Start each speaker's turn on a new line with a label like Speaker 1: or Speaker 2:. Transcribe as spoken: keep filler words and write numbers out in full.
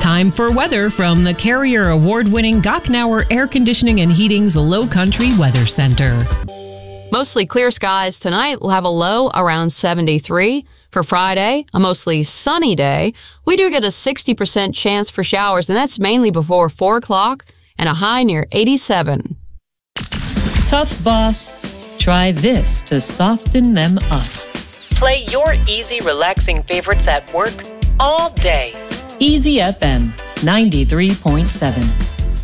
Speaker 1: Time for weather from the Carrier award-winning Gochnauer Air Conditioning and Heating's Low Country Weather Center.
Speaker 2: Mostly clear skies tonight. We'll have a low around seventy-three. For Friday, a mostly sunny day. We do get a sixty percent chance for showers, and that's mainly before four o'clock, and a high near eighty-seven.
Speaker 1: Tough boss. Try this to soften them up. Play your easy, relaxing favorites at work all day. Easy F M ninety-three point seven.